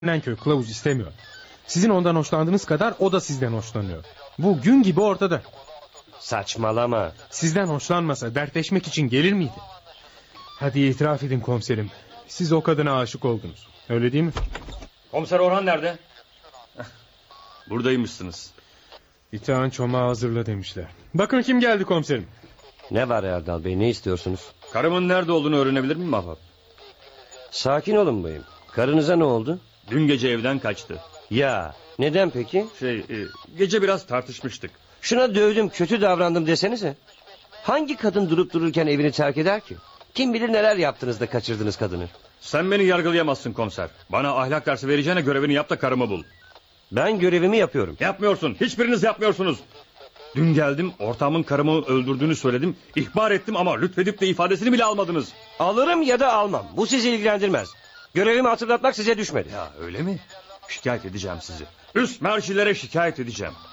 Köy kılavuz istemiyor. Sizin ondan hoşlandığınız kadar o da sizden hoşlanıyor. Bu gün gibi ortada. Saçmalama. Sizden hoşlanmasa dertleşmek için gelir miydi? Hadi itiraf edin komiserim. Siz o kadına aşık oldunuz. Öyle değil mi? Komiser Orhan nerede? Buradaymışsınız. İtağın çomağı hazırla demişler. Bakın kim geldi komiserim. Ne var Erdal Bey, ne istiyorsunuz? Karımın nerede olduğunu öğrenebilir miyim ahbap? Sakin olun bayım. Karınıza ne oldu? Dün gece evden kaçtı. Ya neden peki? Gece biraz tartışmıştık. Şuna dövdüm, kötü davrandım desenize. Hangi kadın durup dururken evini terk eder ki? Kim bilir neler yaptınız da kaçırdınız kadını. Sen beni yargılayamazsın komiser. Bana ahlak dersi vereceğine görevini yap da karımı bul. Ben görevimi yapıyorum. Yapmıyorsun. Hiçbiriniz yapmıyorsunuz. Dün geldim, ortağımın karımı öldürdüğünü söyledim. İhbar ettim ama lütfedip de ifadesini bile almadınız. Alırım ya da almam. Bu sizi ilgilendirmez. Görevimi hatırlatmak size düşmedi. Ya öyle mi? Şikayet edeceğim sizi. Üst mercilere şikayet edeceğim.